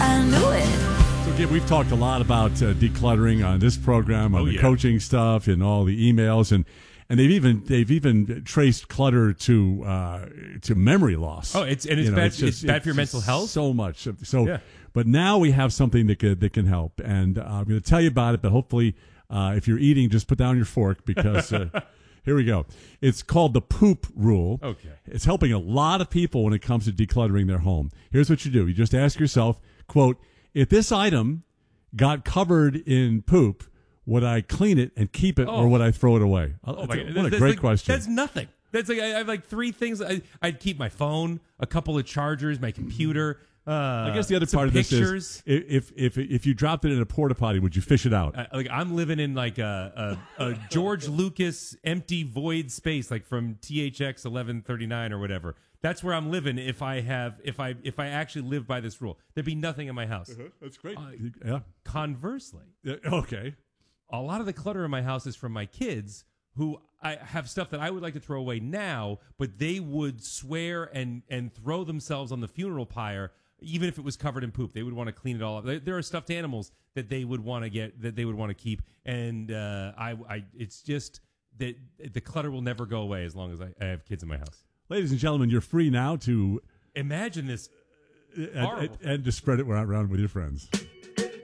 I knew it. So again, we've talked a lot about decluttering on this program, on the coaching stuff, and all the emails, and they've even traced clutter to memory loss. Oh, it's bad. It's bad for your mental health. So much. But now we have something that can help, and I'm going to tell you about it. But hopefully, if you're eating, just put down your fork because. Here we go. It's called the poop rule. Okay. It's helping a lot of people when it comes to decluttering their home. Here's what you do. You just ask yourself, quote, if this item got covered in poop, would I clean it and keep it or would I throw it away? Oh my God. What a great question. That's nothing. That's like I have like three things. I'd keep my phone, a couple of chargers, my computer. I guess the other part of this is if you dropped it in a porta potty, would you fish it out? Like I'm living in like a George Lucas empty void space, like from THX 1139 or whatever. That's where I'm living. If I actually live by this rule, there'd be nothing in my house. That's great. Conversely, okay, a lot of the clutter in my house is from my kids, who I have stuff that I would like to throw away now, but they would swear and throw themselves on the funeral pyre. Even if it was covered in poop, they would want to clean it all up. There are stuffed animals that they would want to keep, and it's just that the clutter will never go away as long as I have kids in my house. Ladies and gentlemen, you're free now to imagine this and to spread it around with your friends.